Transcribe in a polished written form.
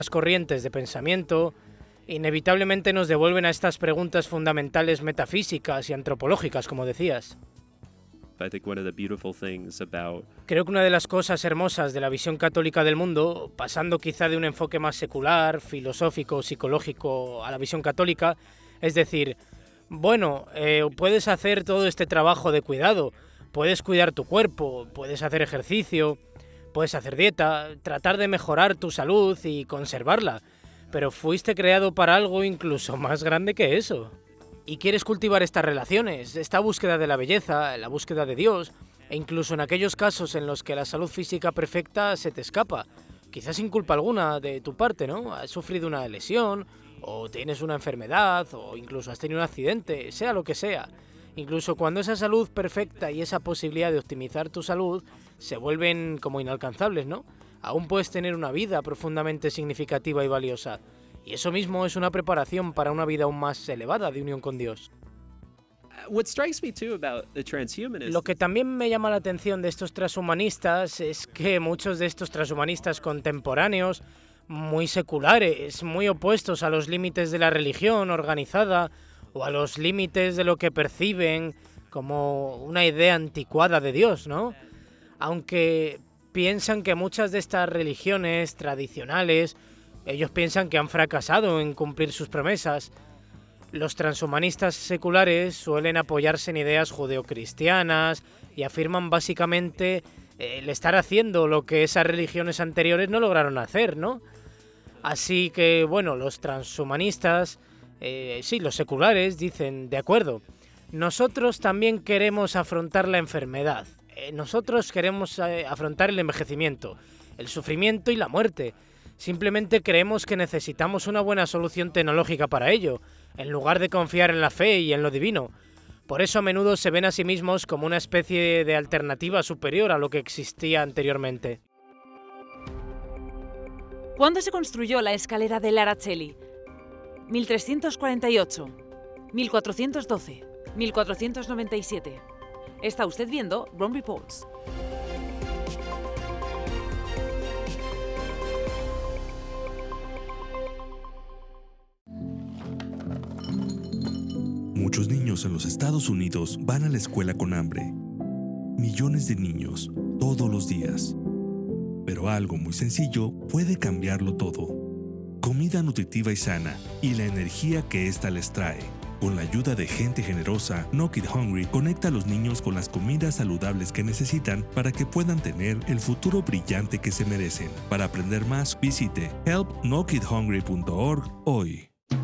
Las corrientes de pensamiento inevitablemente nos devuelven a estas preguntas fundamentales metafísicas y antropológicas, como decías. Creo que una de las cosas hermosas de la visión católica del mundo, pasando quizá de un enfoque más secular, filosófico, psicológico a la visión católica, es decir, bueno, puedes hacer todo este trabajo de cuidado, puedes cuidar tu cuerpo, puedes hacer ejercicio, puedes hacer dieta, tratar de mejorar tu salud y conservarla, pero fuiste creado para algo incluso más grande que eso. Y quieres cultivar estas relaciones, esta búsqueda de la belleza, la búsqueda de Dios, e incluso en aquellos casos en los que la salud física perfecta se te escapa, quizás sin culpa alguna de tu parte, ¿no? Has sufrido una lesión, o tienes una enfermedad, o incluso has tenido un accidente, sea lo que sea. Incluso cuando esa salud perfecta y esa posibilidad de optimizar tu salud se vuelven como inalcanzables, ¿no? Aún puedes tener una vida profundamente significativa y valiosa. Y eso mismo es una preparación para una vida aún más elevada de unión con Dios. Lo que también me llama la atención de estos transhumanistas es que muchos de estos transhumanistas contemporáneos, muy seculares, muy opuestos a los límites de la religión organizada o a los límites de lo que perciben como una idea anticuada de Dios, ¿no? Aunque piensan que muchas de estas religiones tradicionales, ellos piensan que han fracasado en cumplir sus promesas. Los transhumanistas seculares suelen apoyarse en ideas judeocristianas y afirman básicamente el estar haciendo lo que esas religiones anteriores no lograron hacer, ¿no? Así que, bueno, los transhumanistas, los seculares, dicen, de acuerdo, nosotros también queremos afrontar la enfermedad, nosotros queremos afrontar el envejecimiento, el sufrimiento y la muerte. Simplemente creemos que necesitamos una buena solución tecnológica para ello, en lugar de confiar en la fe y en lo divino. Por eso a menudo se ven a sí mismos como una especie de alternativa superior a lo que existía anteriormente. ¿Cuándo se construyó la escalera del Araceli? 1348, 1412, 1497. Está usted viendo Rome Reports. Muchos niños en los Estados Unidos van a la escuela con hambre. Millones de niños, todos los días. Pero algo muy sencillo puede cambiarlo todo. Comida nutritiva y sana y la energía que ésta les trae. Con la ayuda de gente generosa, No Kid Hungry conecta a los niños con las comidas saludables que necesitan para que puedan tener el futuro brillante que se merecen. Para aprender más, visite helpnokidhungry.org hoy.